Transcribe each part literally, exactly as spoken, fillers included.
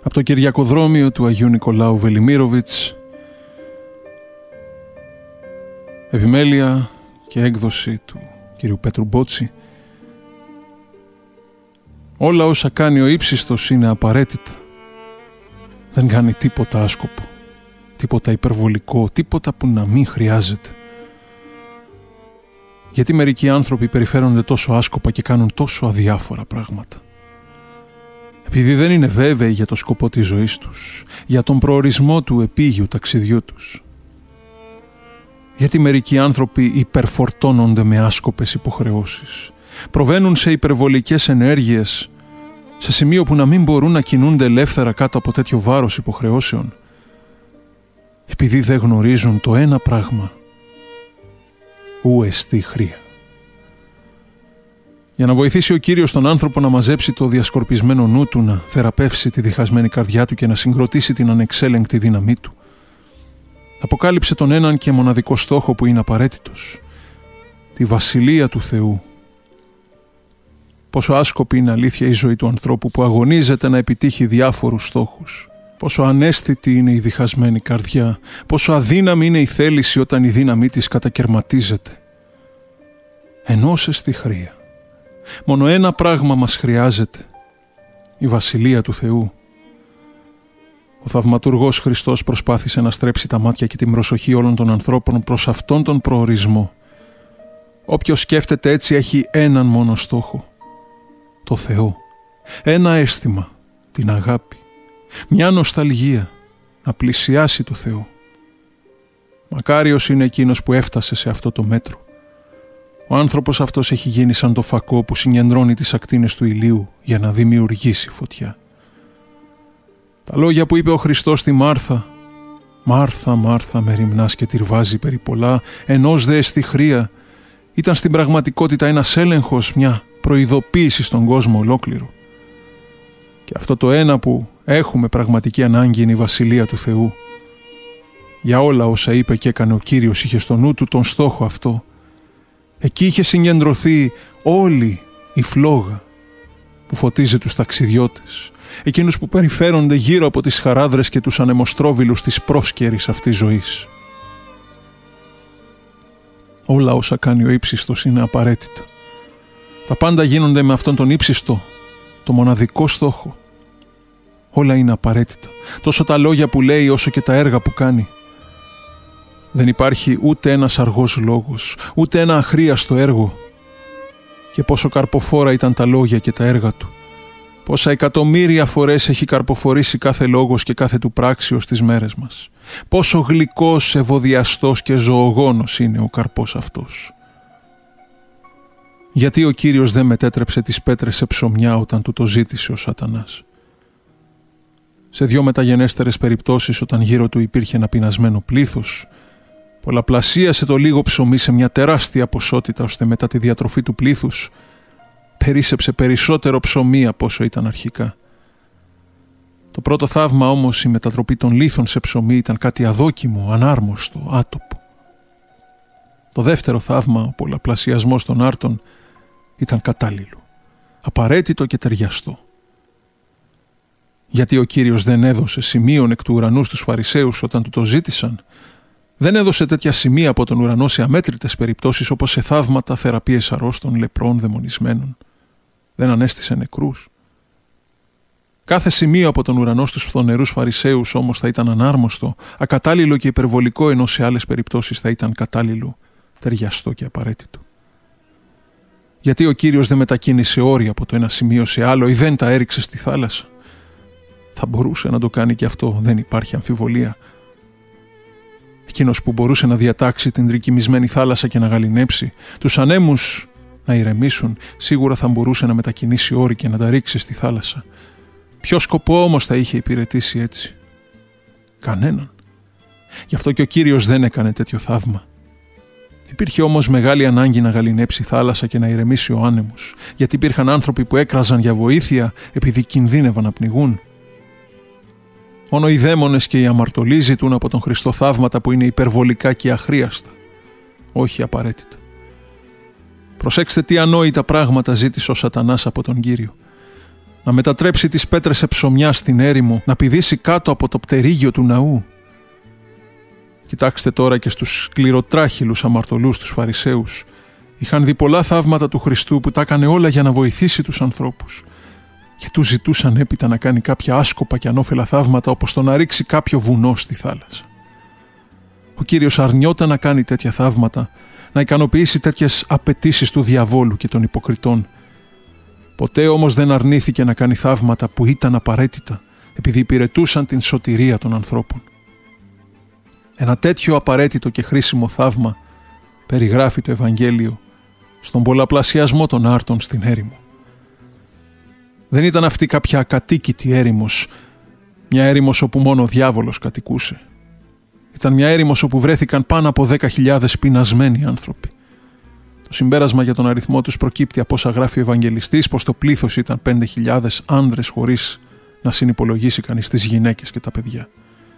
Από το Κυριακοδρόμιο του Αγίου Νικολάου Βελιμίροβιτς, επιμέλεια και έκδοση του κ. Πέτρου Μπότση. Όλα όσα κάνει ο ύψιστος είναι απαραίτητα. Δεν κάνει τίποτα άσκοπο, τίποτα υπερβολικό, τίποτα που να μην χρειάζεται. Γιατί μερικοί άνθρωποι περιφέρονται τόσο άσκοπα και κάνουν τόσο αδιάφορα πράγματα? Επειδή δεν είναι βέβαιοι για το σκοπό της ζωής τους, για τον προορισμό του επίγειου ταξιδιού τους. Γιατί μερικοί άνθρωποι υπερφορτώνονται με άσκοπες υποχρεώσεις, προβαίνουν σε υπερβολικές ενέργειες, σε σημείο που να μην μπορούν να κινούνται ελεύθερα κάτω από τέτοιο βάρος υποχρεώσεων, επειδή δεν γνωρίζουν το ένα πράγμα: ου εστί χρία. Για να βοηθήσει ο Κύριος τον άνθρωπο να μαζέψει το διασκορπισμένο νου του, να θεραπεύσει τη διχασμένη καρδιά του και να συγκροτήσει την ανεξέλεγκτη δύναμή του, αποκάλυψε τον έναν και μοναδικό στόχο που είναι απαραίτητος: τη Βασιλεία του Θεού. Πόσο άσκοπη είναι αλήθεια η ζωή του ανθρώπου που αγωνίζεται να επιτύχει διάφορους στόχους. Πόσο αναίσθητη είναι η διχασμένη καρδιά. Πόσο αδύναμη είναι η θέληση όταν η δύναμή της κατακερματίζεται. Ενώσε στη χρία. Μόνο ένα πράγμα μας χρειάζεται: η Βασιλεία του Θεού. Ο θαυματουργός Χριστός προσπάθησε να στρέψει τα μάτια και την προσοχή όλων των ανθρώπων προς αυτόν τον προορισμό. Όποιος σκέφτεται έτσι έχει έναν μόνο στόχο: το Θεό. Ένα αίσθημα, την αγάπη. Μια νοσταλγία, να πλησιάσει το Θεό. Μακάριος είναι εκείνος που έφτασε σε αυτό το μέτρο. Ο άνθρωπος αυτός έχει γίνει σαν το φακό που συγκεντρώνει τις ακτίνες του ηλίου για να δημιουργήσει φωτιά. Τα λόγια που είπε ο Χριστός στη Μάρθα: «Μάρθα, Μάρθα, με ρημνάς και τυρβάζει περί πολλά, ενός δε εστι χρία», ήταν στην πραγματικότητα ένας έλεγχος, μια προειδοποίηση στον κόσμο ολόκληρο. Και αυτό το ένα που έχουμε πραγματική ανάγκη είναι η Βασιλεία του Θεού. Για όλα όσα είπε και έκανε ο Κύριος είχε στο νου του τον στόχο αυτό. Εκεί είχε συγκεντρωθεί όλη η φλόγα που φωτίζει τους ταξιδιώτες, εκείνους που περιφέρονται γύρω από τις χαράδρες και τους ανεμοστρόβιλους της πρόσκαιρης αυτής ζωής. Όλα όσα κάνει ο ύψιστος είναι απαραίτητα. Τα πάντα γίνονται με αυτόν τον ύψιστο, το μοναδικό στόχο. Όλα είναι απαραίτητα. Τόσο τα λόγια που λέει όσο και τα έργα που κάνει. Δεν υπάρχει ούτε ένας αργός λόγος, ούτε ένα αχρίαστο έργο. Και πόσο καρποφόρα ήταν τα λόγια και τα έργα του. Πόσα εκατομμύρια φορές έχει καρποφορήσει κάθε λόγος και κάθε του πράξεως στις μέρες μας. Πόσο γλυκός, ευωδιαστός και ζωογόνος είναι ο καρπός αυτός. Γιατί ο Κύριος δεν μετέτρεψε τις πέτρες σε ψωμιά όταν του το ζήτησε ο Σατανάς? Σε δυο μεταγενέστερες περιπτώσεις, όταν γύρω του υπήρχε ένα πεινασμένο πλήθος, πολλαπλασίασε το λίγο ψωμί σε μια τεράστια ποσότητα, ώστε μετά τη διατροφή του πλήθους περίσσεψε περισσότερο ψωμί από όσο ήταν αρχικά. Το πρώτο θαύμα όμως, η μετατροπή των λίθων σε ψωμί, ήταν κάτι αδόκιμο, ανάρμοστο, άτοπο. Το δεύτερο θαύμα, ο πολλαπλασιασμός των άρτων, ήταν κατάλληλο, απαραίτητο και ταιριαστό. Γιατί ο Κύριος δεν έδωσε σημείων εκ του ουρανού στους Φαρισαίους όταν του το ζήτησαν? Δεν έδωσε τέτοια σημεία από τον ουρανό σε αμέτρητες περιπτώσεις, όπως σε θαύματα, θεραπείες αρρώστων, λεπρών, δαιμονισμένων? Δεν ανέστησε νεκρούς? Κάθε σημείο από τον ουρανό στους φθονερούς Φαρισαίους όμως θα ήταν ανάρμοστο, ακατάλληλο και υπερβολικό, ενώ σε άλλες περιπτώσεις θα ήταν κατάλληλο, ταιριαστό και απαραίτητο. Γιατί ο Κύριος δεν μετακίνησε όρια από το ένα σημείο σε άλλο ή δεν τα έριξε στη θάλασσα? Θα μπορούσε να το κάνει και αυτό, δεν υπάρχει αμφιβολία. Εκείνος που μπορούσε να διατάξει την τρικυμισμένη θάλασσα και να γαληνέψει, τους ανέμους να ηρεμήσουν, σίγουρα θα μπορούσε να μετακινήσει όρη και να τα ρίξει στη θάλασσα. Ποιο σκοπό όμως θα είχε υπηρετήσει έτσι? Κανέναν. Γι' αυτό και ο Κύριος δεν έκανε τέτοιο θαύμα. Υπήρχε όμως μεγάλη ανάγκη να γαληνέψει η θάλασσα και να ηρεμήσει ο άνεμος, γιατί υπήρχαν άνθρωποι που έκραζαν για βοήθεια επειδή κινδύνευαν να πνιγούν. Μόνο οι δαίμονες και οι αμαρτωλοί ζητούν από τον Χριστό θαύματα που είναι υπερβολικά και αχρίαστα, όχι απαραίτητα. Προσέξτε τι ανόητα πράγματα ζήτησε ο Σατανάς από τον Κύριο. να μετατρέψει τις πέτρες σε ψωμιά στην έρημο, να πηδήσει κάτω από το πτερίγιο του ναού. Κοιτάξτε τώρα και στους σκληροτράχυλους αμαρτωλούς τους Φαρισαίους. Είχαν δει πολλά θαύματα του Χριστού που τα έκανε όλα για να βοηθήσει τους ανθρώπους. Και του ζητούσαν έπειτα να κάνει κάποια άσκοπα και ανώφελα θαύματα, όπως το να ρίξει κάποιο βουνό στη θάλασσα. Ο Κύριος αρνιόταν να κάνει τέτοια θαύματα, να ικανοποιήσει τέτοιες απαιτήσεις του διαβόλου και των υποκριτών. Ποτέ όμως δεν αρνήθηκε να κάνει θαύματα που ήταν απαραίτητα, επειδή υπηρετούσαν την σωτηρία των ανθρώπων. Ένα τέτοιο απαραίτητο και χρήσιμο θαύμα περιγράφει το Ευαγγέλιο στον πολλαπλασιασμό των άρτων στην έρημο. Δεν ήταν αυτή κάποια ακατοίκητη έρημος, μια έρημος όπου μόνο ο διάβολος κατοικούσε. Ήταν μια έρημος όπου βρέθηκαν πάνω από δέκα χιλιάδες πεινασμένοι άνθρωποι. Το συμπέρασμα για τον αριθμό τους προκύπτει από όσα γράφει ο Ευαγγελιστής, πως το πλήθος ήταν πέντε χιλιάδες άνδρες, χωρίς να συνυπολογίσει κανείς τις γυναίκες και τα παιδιά.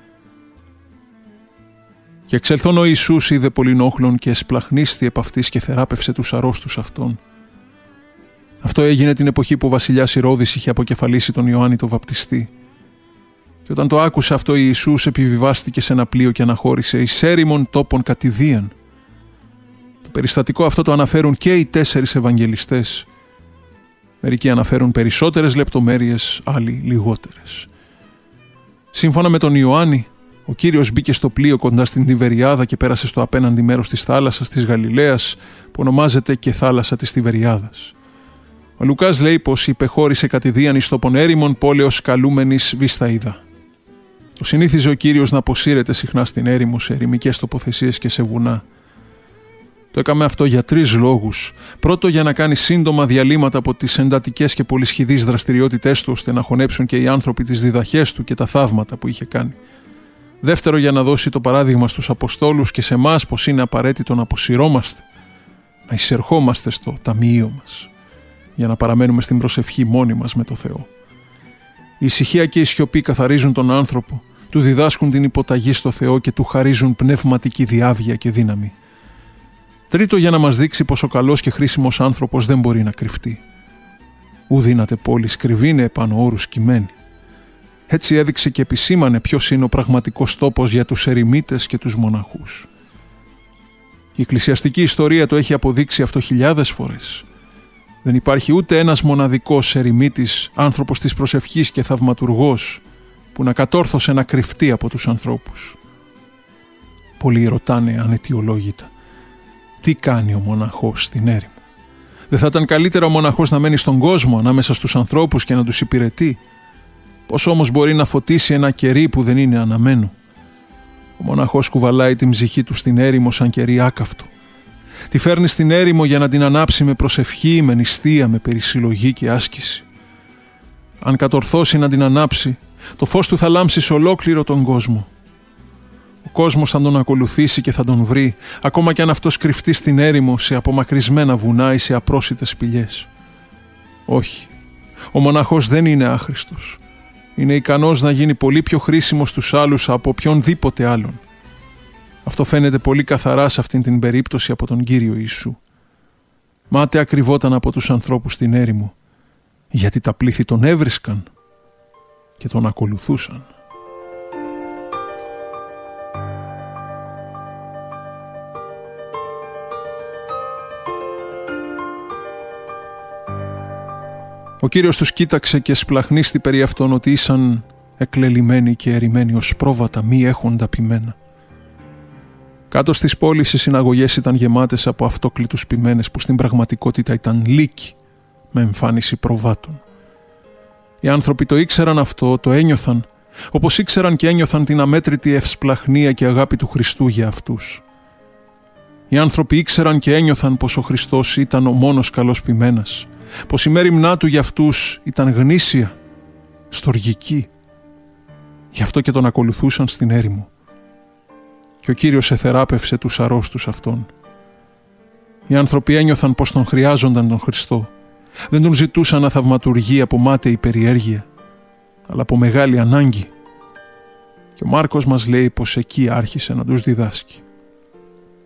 Και εξελθόν ο Ιησούς είδε πολλήν όχλον και εσπλαχνίστη επ' αυτής και θεράπευσε τους αρρώστους αυτών. Αυτό έγινε την εποχή που ο βασιλιάς Ηρώδης είχε αποκεφαλίσει τον Ιωάννη τον Βαπτιστή. Και όταν το άκουσε αυτό, Ιησούς επιβιβάστηκε σε ένα πλοίο και αναχώρησε εις έρημον τόπον κατηδίαν. Το περιστατικό αυτό το αναφέρουν και οι τέσσερις Ευαγγελιστές. Μερικοί αναφέρουν περισσότερες λεπτομέρειες, άλλοι λιγότερες. Σύμφωνα με τον Ιωάννη, ο Κύριος μπήκε στο πλοίο κοντά στην Τιβεριάδα και πέρασε στο απέναντι μέρος της θάλασσας της Γαλιλαίας, που ονομάζεται και θάλασσα της Τιβεριάδας. Ο Λουκάς λέει πως υπεχώρησε κατηδίαν εις τόπον έρημον πόλεως καλούμενης Βυσθαΐδα. Το συνήθιζε ο Κύριος να αποσύρεται συχνά στην έρημο, σε ερημικές τοποθεσίες και σε βουνά. Το έκαμε αυτό για τρεις λόγους. Πρώτο, για να κάνει σύντομα διαλύματα από τις εντατικές και πολυσχηδείς δραστηριότητές του, ώστε να χωνέψουν και οι άνθρωποι τις διδαχές του και τα θαύματα που είχε κάνει. Δεύτερο, για να δώσει το παράδειγμα στους Αποστόλους και σε εμάς πως είναι απαραίτητο να αποσυρώμαστε, να εισερχόμαστε στο ταμείο μας, για να παραμένουμε στην προσευχή μόνοι μας με το Θεό. Η ησυχία και η σιωπή καθαρίζουν τον άνθρωπο, του διδάσκουν την υποταγή στο Θεό και του χαρίζουν πνευματική διάβγεια και δύναμη. Τρίτο, για να μας δείξει πως ο καλός και χρήσιμος άνθρωπος δεν μπορεί να κρυφτεί. Ου δύναται πόλης κρυβήνε επάνω όρους κειμένη. Έτσι έδειξε και επισήμανε ποιος είναι ο πραγματικός τόπος για τους ερημίτες και τους μοναχούς. Η εκκλησιαστική ιστορία το έχει αποδείξει αυτό χιλιάδες φορές. Δεν υπάρχει ούτε ένας μοναδικός ερημίτης, άνθρωπος της προσευχής και θαυματουργός, που να κατόρθωσε να κρυφτεί από τους ανθρώπους. Πολλοί ρωτάνε αναιτιολόγητα, τι κάνει ο μοναχός στην έρημο? Δεν θα ήταν καλύτερα ο μοναχός να μένει στον κόσμο, ανάμεσα στους ανθρώπους και να τους υπηρετεί? Πώς όμως μπορεί να φωτίσει ένα κερί που δεν είναι αναμένο? Ο μοναχός κουβαλάει την ψυχή του στην έρημο σαν κερί άκαυτο. Τη φέρνει στην έρημο για να την ανάψει με προσευχή, με νηστεία, με περισυλλογή και άσκηση. Αν κατορθώσει να την ανάψει, το φως του θα λάμψει σε ολόκληρο τον κόσμο. Ο κόσμος θα τον ακολουθήσει και θα τον βρει, ακόμα κι αν αυτός κρυφτεί στην έρημο, σε απομακρυσμένα βουνά ή σε απρόσιτες σπηλιές. Όχι, ο μοναχός δεν είναι άχρηστος. Είναι ικανός να γίνει πολύ πιο χρήσιμος στους άλλους από οποιονδήποτε άλλον. Αυτό φαίνεται πολύ καθαρά σε αυτήν την περίπτωση από τον Κύριο Ιησού. Μάται ακριβόταν από τους ανθρώπους στην έρημο, γιατί τα πλήθη τον έβρισκαν και τον ακολουθούσαν. Ο Κύριος τους κοίταξε και σπλαχνίστη περί αυτών ότι ήσαν εκλελειμμένοι και ερημένοι ως πρόβατα μη έχοντα ποιμένα. Κάτω στις πόλεις οι συναγωγές ήταν γεμάτες από αυτόκλητους ποιμένες που στην πραγματικότητα ήταν λύκοι με εμφάνιση προβάτων. Οι άνθρωποι το ήξεραν αυτό, το ένιωθαν, όπως ήξεραν και ένιωθαν την αμέτρητη ευσπλαχνία και αγάπη του Χριστού για αυτούς. Οι άνθρωποι ήξεραν και ένιωθαν πως ο Χριστός ήταν ο μόνος καλός ποιμένας, πως η μέριμνά του για αυτούς ήταν γνήσια, στοργική. Γι' αυτό και τον ακολουθούσαν στην έρημο. Και ο Κύριος εθεράπευσε τους αρρώστους αυτών. Οι άνθρωποι ένιωθαν πως τον χρειάζονταν τον Χριστό. Δεν τον ζητούσαν να θαυματουργεί από μάταιη περιέργεια, αλλά από μεγάλη ανάγκη. Και ο Μάρκος μας λέει πως εκεί άρχισε να τους διδάσκει.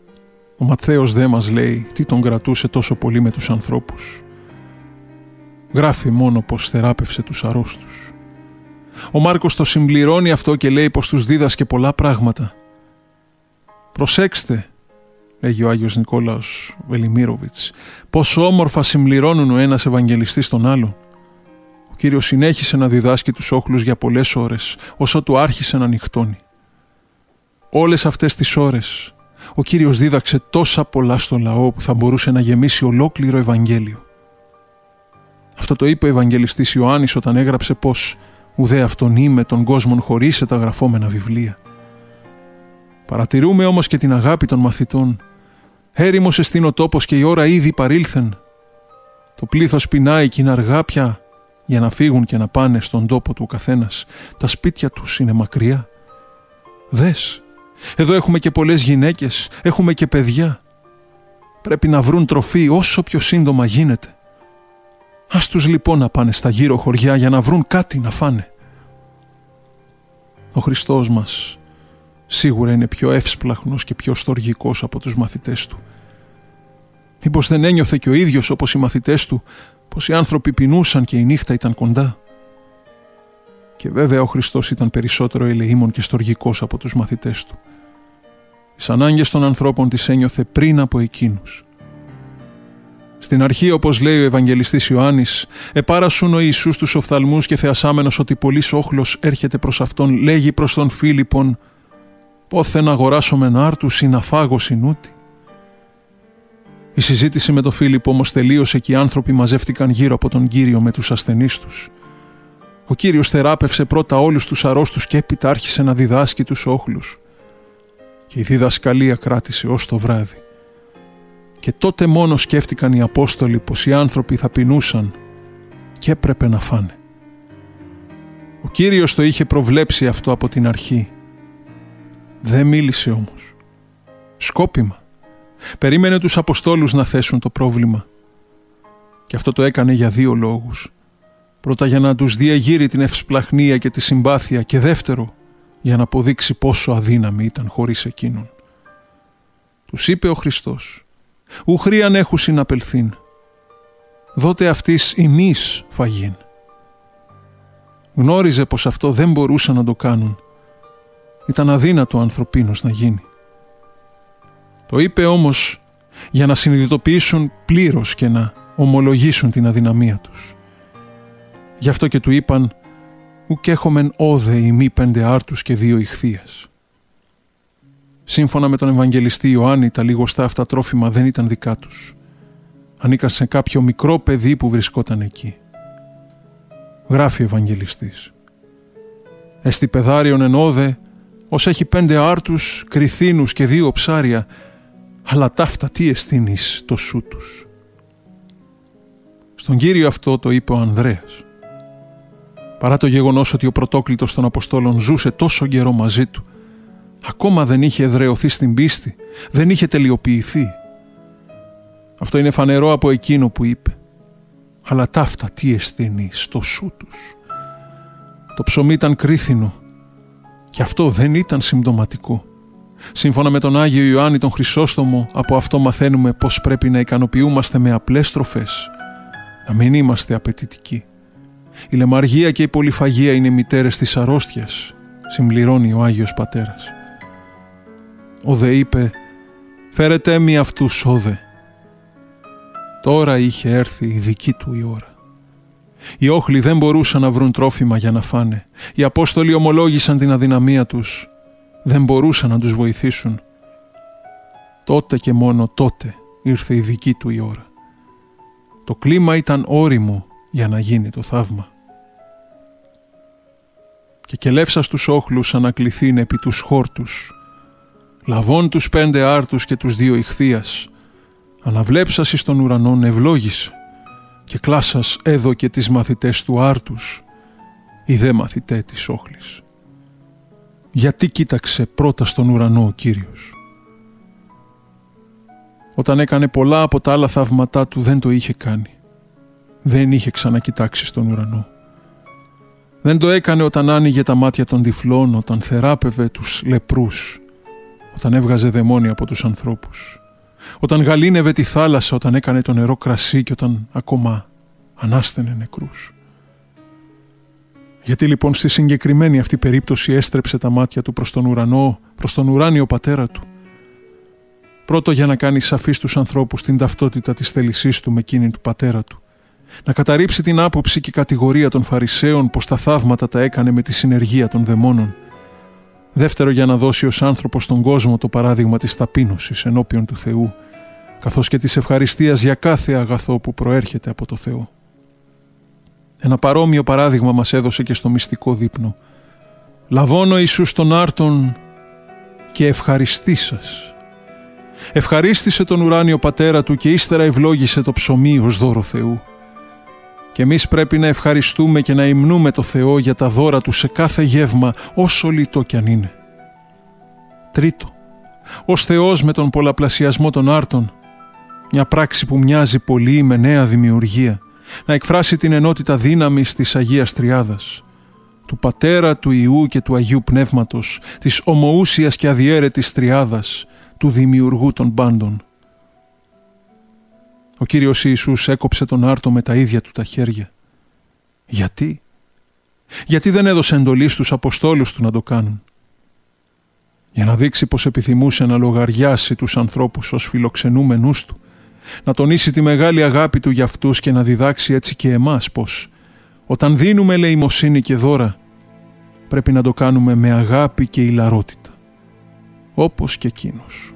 Ο Ματθαίος δε μας λέει τι τον κρατούσε τόσο πολύ με τους ανθρώπους. Γράφει μόνο πως θεράπευσε τους αρρώστους. Ο Μάρκος το συμπληρώνει αυτό και λέει πως τους δίδασκε πολλά πράγματα. «Προσέξτε», λέγει ο Άγιος Νικόλαος Βελιμίροβιτς, «πόσο όμορφα συμπληρώνουν ο ένας Ευαγγελιστής τον άλλον. Ο Κύριος συνέχισε να διδάσκει τους όχλους για πολλές ώρες, όσο του άρχισε να νυχτώνει. Όλες αυτές τις ώρες ο Κύριος δίδαξε τόσα πολλά στον λαό που θα μπορούσε να γεμίσει ολόκληρο Ευαγγέλιο. Αυτό το είπε ο Ευαγγελιστής Ιωάννης όταν έγραψε πως «ουδέ αυτόν είμαι των κόσμων χωρίς τα γραφόμενα βιβλία». Παρατηρούμε όμως και την αγάπη των μαθητών. «Έρημος εστίν ο τόπος και η ώρα ήδη παρήλθεν». Το πλήθος πεινάει και είναι αργά πια για να φύγουν και να πάνε στον τόπο του ο καθένας. Τα σπίτια τους είναι μακριά. Δες, εδώ έχουμε και πολλές γυναίκες, έχουμε και παιδιά. Πρέπει να βρουν τροφή όσο πιο σύντομα γίνεται. Ας τους λοιπόν να πάνε στα γύρω χωριά για να βρουν κάτι να φάνε». Ο Χριστός μας σίγουρα είναι πιο εύσπλαχνος και πιο στοργικός από τους μαθητές του. Μήπως δεν ένιωθε και ο ίδιος όπως οι μαθητές του πως οι άνθρωποι πεινούσαν και η νύχτα ήταν κοντά? Και βέβαια ο Χριστός ήταν περισσότερο ελεήμων και στοργικός από τους μαθητές του. Τις ανάγκες των ανθρώπων τις ένιωθε πριν από εκείνους. Στην αρχή, όπως λέει ο Ευαγγελιστής Ιωάννης, «επάρασουν ο Ιησούς τους οφθαλμούς και θεασάμενος ότι πολύς όχλος έρχεται προς αυτόν, λέγει προς τον Φίλιππον, πόθεν αγοράσομεν άρτους ή να φάγω συνούτη». Η συζήτηση με τον Φίλιππο όμως τελείωσε και οι άνθρωποι μαζεύτηκαν γύρω από τον Κύριο με τους ασθενείς τους. Ο Κύριος θεράπευσε πρώτα όλους τους αρρώστους και έπειτα άρχισε να διδάσκει τους όχλους. Και η διδασκαλία κράτησε ως το βράδυ. Και τότε μόνο σκέφτηκαν οι Απόστολοι πως οι άνθρωποι θα πεινούσαν και έπρεπε να φάνε. Ο Κύριος το είχε προβλέψει αυτό από την αρχή. Δεν μίλησε όμως. Σκόπιμα. Περίμενε τους Αποστόλους να θέσουν το πρόβλημα. Και αυτό το έκανε για δύο λόγους. Πρώτα για να τους διεγείρει την ευσπλαχνία και τη συμπάθεια και δεύτερο για να αποδείξει πόσο αδύναμοι ήταν χωρίς εκείνον. Τους είπε ο Χριστός, «Ου χρίαν έχουσιν απελθήν, δότε αυτής ημείς φαγήν». Γνώριζε πως αυτό δεν μπορούσαν να το κάνουν. Ήταν αδύνατο ανθρωπίνος να γίνει. Το είπε όμως για να συνειδητοποιήσουν πλήρως και να ομολογήσουν την αδυναμία τους. Γι' αυτό και του είπαν «ουκ έχομεν όδε ημί πέντε άρτους και δύο ιχθείας». Σύμφωνα με τον Ευαγγελιστή Ιωάννη, τα λιγοστά αυτά τρόφιμα δεν ήταν δικά τους. Ανήκαν σε κάποιο μικρό παιδί που βρισκόταν εκεί. Γράφει ο Ευαγγελιστής «Εστι παιδάριον εν όδε, ως έχει πέντε άρτους, κριθίνους και δύο ψάρια, αλλά ταύτα τι εστίνεις το σου τους». Στον Κύριο αυτό το είπε ο Ανδρέας. Παρά το γεγονός ότι ο πρωτόκλητος των Αποστόλων ζούσε τόσο καιρό μαζί του, ακόμα δεν είχε εδραιωθεί στην πίστη, δεν είχε τελειοποιηθεί. Αυτό είναι φανερό από εκείνο που είπε «αλλά ταύτα τι εστίνεις το σου τους». Το ψωμί ήταν κρίθινο και αυτό δεν ήταν συμπτωματικό. Σύμφωνα με τον Άγιο Ιωάννη τον Χρυσόστομο, από αυτό μαθαίνουμε πως πρέπει να ικανοποιούμαστε με απλές τροφές, να μην είμαστε απαιτητικοί. Η λαιμαργία και η πολυφαγία είναι μητέρες της αρρώστιας, συμπληρώνει ο Άγιος Πατέρας. Ο δε είπε «φέρετε μη αυτούς όδε». Τώρα είχε έρθει η δική του η ώρα. Οι όχλοι δεν μπορούσαν να βρουν τρόφιμα για να φάνε. Οι Απόστολοι ομολόγησαν την αδυναμία τους. Δεν μπορούσαν να τους βοηθήσουν. Τότε και μόνο τότε ήρθε η δική του η ώρα. Το κλίμα ήταν ώριμο για να γίνει το θαύμα. Και κελεύσα στους όχλους ανακληθήν επί τους χόρτους, λαβών τους πέντε άρτους και τους δύο ιχθείας, αναβλέψας εις των ουρανών ευλόγησε, και κλάσας έδωκε τις μαθητές του άρτους, οι δε μαθητέ της όχλης. Γιατί κοίταξε πρώτα στον ουρανό ο Κύριος? Όταν έκανε πολλά από τα άλλα θαύματά του δεν το είχε κάνει. Δεν είχε ξανακοιτάξει στον ουρανό. Δεν το έκανε όταν άνοιγε τα μάτια των τυφλών, όταν θεράπευε τους λεπρούς, όταν έβγαζε δαιμόνια από τους ανθρώπους, όταν γαλήνευε τη θάλασσα, όταν έκανε το νερό κρασί και όταν ακόμα ανάστενε νεκρούς. Γιατί λοιπόν στη συγκεκριμένη αυτή περίπτωση έστρεψε τα μάτια του προς τον ουρανό, προς τον ουράνιο πατέρα του? Πρώτο, για να κάνει σαφή στους ανθρώπους την ταυτότητα της θέλησής του με εκείνη του πατέρα του. Να καταρρύψει την άποψη και κατηγορία των Φαρισαίων πως τα θαύματα τα έκανε με τη συνεργία των δαιμόνων. Δεύτερο, για να δώσει ως άνθρωπος στον κόσμο το παράδειγμα της ταπείνωσης ενώπιον του Θεού, καθώς και της ευχαριστίας για κάθε αγαθό που προέρχεται από το Θεό. Ένα παρόμοιο παράδειγμα μας έδωσε και στο μυστικό δείπνο. «Λαβών ο Ιησούς τον άρτον και ευχαριστήσας». Ευχαρίστησε τον ουράνιο πατέρα του και ύστερα ευλόγησε το ψωμί ως δώρο Θεού. Και εμείς πρέπει να ευχαριστούμε και να υμνούμε το Θεό για τα δώρα του σε κάθε γεύμα, όσο λιτό κι αν είναι. Τρίτο, ως Θεός με τον πολλαπλασιασμό των άρτων, μια πράξη που μοιάζει πολύ με νέα δημιουργία, να εκφράσει την ενότητα δύναμης της Αγίας Τριάδας, του Πατέρα, του Υιού και του Αγίου Πνεύματος, της ομοούσιας και αδιέρετης Τριάδας, του Δημιουργού των πάντων. Ο Κύριος Ιησούς έκοψε τον άρτο με τα ίδια του τα χέρια. Γιατί? Γιατί δεν έδωσε εντολή στους Αποστόλους του να το κάνουν? Για να δείξει πως επιθυμούσε να λογαριάσει τους ανθρώπους ως φιλοξενούμενους του, να τονίσει τη μεγάλη αγάπη του για αυτούς και να διδάξει έτσι και εμάς πως όταν δίνουμε ελεημοσύνη και δώρα πρέπει να το κάνουμε με αγάπη και ηλαρότητα, όπως και εκείνος.